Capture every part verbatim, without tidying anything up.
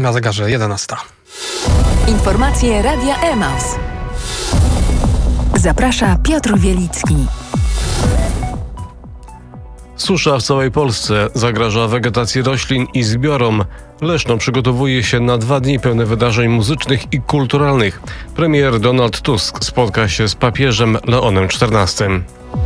Na zegarze jedenasta. Informacje Radia Emaus. Zaprasza Piotr Wielicki. Susza w całej Polsce zagraża wegetacji roślin i zbiorom. Leszno przygotowuje się na dwa dni pełne wydarzeń muzycznych i kulturalnych. Premier Donald Tusk spotka się z papieżem Leonem czternastym.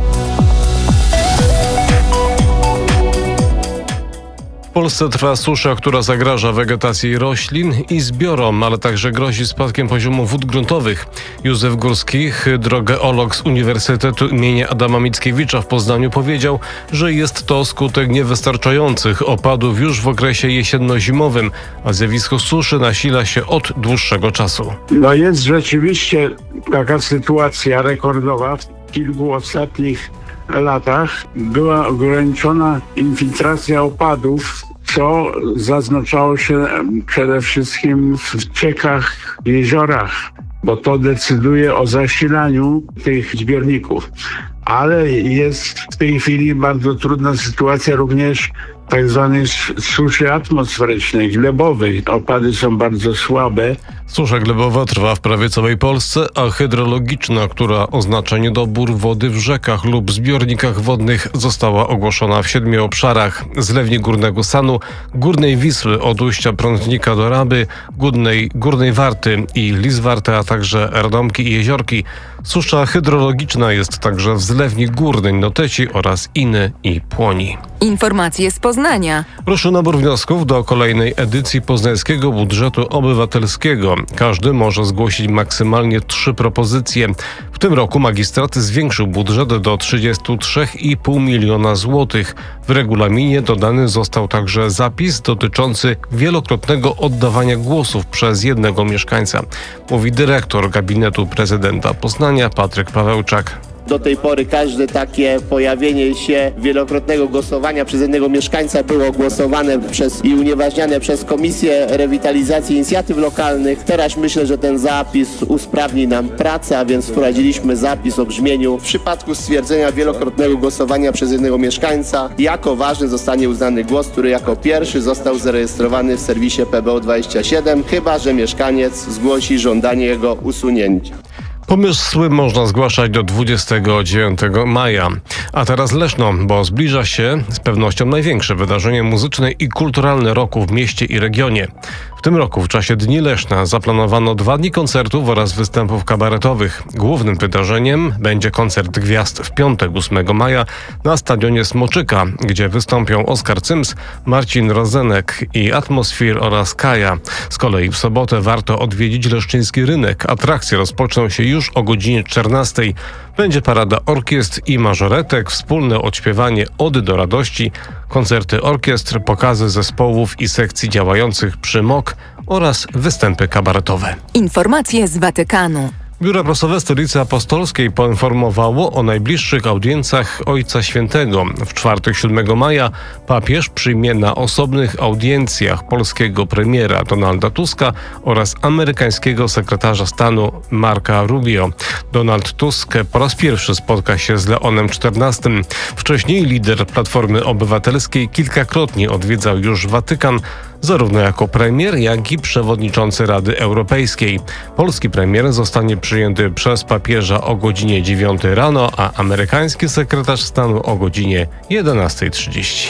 W Polsce trwa susza, która zagraża wegetacji roślin i zbiorom, ale także grozi spadkiem poziomu wód gruntowych. Józef Górski, hydrogeolog z Uniwersytetu imienia Adama Mickiewicza w Poznaniu, powiedział, że jest to skutek niewystarczających opadów już w okresie jesienno-zimowym, a zjawisko suszy nasila się od dłuższego czasu. No jest rzeczywiście taka sytuacja rekordowa w kilku ostatnich latach. Była ograniczona infiltracja opadów, co zaznaczało się przede wszystkim w ciekach, jeziorach, bo to decyduje o zasilaniu tych zbiorników. Ale jest w tej chwili bardzo trudna sytuacja również tak zwanej suszy atmosferycznej, glebowej. Opady są bardzo słabe. Susza glebowa trwa w prawie całej Polsce, a hydrologiczna, która oznacza niedobór wody w rzekach lub zbiornikach wodnych, została ogłoszona w siedmiu obszarach: Zlewni Górnego Sanu, Górnej Wisły od ujścia Prądnika do Raby, Górnej, Górnej Warty i Lizwarty, a także Radomki i Jeziorki. Susza hydrologiczna jest także w Zlewni Górnej, Noteci oraz Iny i Płoni. Informacje z Poznania. Ruszył nabór wniosków do kolejnej edycji Poznańskiego Budżetu Obywatelskiego. Każdy może zgłosić maksymalnie trzy propozycje. W tym roku magistrat zwiększył budżet do trzydzieści trzy i pół miliona złotych. W regulaminie dodany został także zapis dotyczący wielokrotnego oddawania głosów przez jednego mieszkańca, mówi dyrektor gabinetu prezydenta Poznania Patryk Pawełczak. Do tej pory każde takie pojawienie się wielokrotnego głosowania przez jednego mieszkańca było głosowane przez i unieważniane przez Komisję Rewitalizacji Inicjatyw Lokalnych. Teraz myślę, że ten zapis usprawni nam pracę, a więc wprowadziliśmy zapis o brzmieniu: w przypadku stwierdzenia wielokrotnego głosowania przez jednego mieszkańca jako ważny zostanie uznany głos, który jako pierwszy został zarejestrowany w serwisie P B O dwadzieścia siedem, chyba że mieszkaniec zgłosi żądanie jego usunięcia. Pomysły można zgłaszać do dwudziestego dziewiątego maja. A teraz Leszno, bo zbliża się z pewnością największe wydarzenie muzyczne i kulturalne roku w mieście i regionie. W tym roku w czasie Dni Leszna zaplanowano dwa dni koncertów oraz występów kabaretowych. Głównym wydarzeniem będzie koncert gwiazd w piątek ósmego maja na stadionie Smoczyka, gdzie wystąpią Oskar Cyms, Marcin Rozenek i Atmosphere oraz Kaja. Z kolei w sobotę warto odwiedzić Leszczyński Rynek. Atrakcje rozpoczną się już o godzinie czternastej. Będzie parada orkiestr i mażoretek, wspólne odśpiewanie Ody do radości, koncerty orkiestr, pokazy zespołów i sekcji działających przy M O K oraz występy kabaretowe. Informacje z Watykanu. Biuro Prasowe Stolicy Apostolskiej poinformowało o najbliższych audiencjach Ojca Świętego. W czwartek siódmego maja papież przyjmie na osobnych audiencjach polskiego premiera Donalda Tuska oraz amerykańskiego sekretarza stanu Marca Rubio. Donald Tusk po raz pierwszy spotka się z Leonem czternastym. Wcześniej lider Platformy Obywatelskiej kilkakrotnie odwiedzał już Watykan, zarówno jako premier, jak i przewodniczący Rady Europejskiej. Polski premier zostanie przyjęty przez papieża o godzinie dziewiątej rano, a amerykański sekretarz stanu o godzinie jedenastej trzydzieści.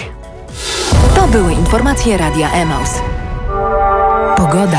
To były informacje Radia Emaus. Pogoda.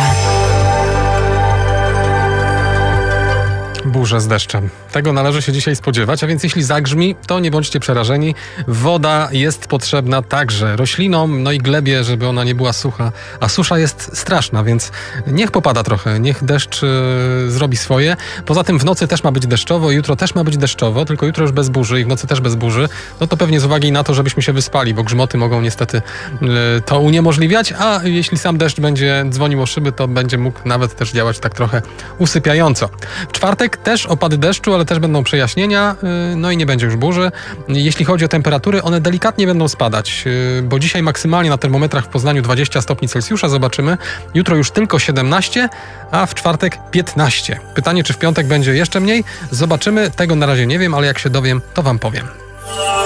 Burze z deszczem. Tego należy się dzisiaj spodziewać, a więc jeśli zagrzmi, to nie bądźcie przerażeni. Woda jest potrzebna także roślinom, no i glebie, żeby ona nie była sucha. A susza jest straszna, więc niech popada trochę, niech deszcz yy, zrobi swoje. Poza tym w nocy też ma być deszczowo, jutro też ma być deszczowo, tylko jutro już bez burzy i w nocy też bez burzy. No to pewnie z uwagi na to, żebyśmy się wyspali, bo grzmoty mogą niestety yy, to uniemożliwiać, a jeśli sam deszcz będzie dzwonił o szyby, to będzie mógł nawet też działać tak trochę usypiająco. W czwartek też opady deszczu, ale też będą przejaśnienia, no i nie będzie już burzy. Jeśli chodzi o temperatury, one delikatnie będą spadać, bo dzisiaj maksymalnie na termometrach w Poznaniu dwadzieścia stopni Celsjusza, zobaczymy. Jutro już tylko siedemnaście, a w czwartek piętnaście. Pytanie, czy w piątek będzie jeszcze mniej? Zobaczymy, tego na razie nie wiem, ale jak się dowiem, to wam powiem.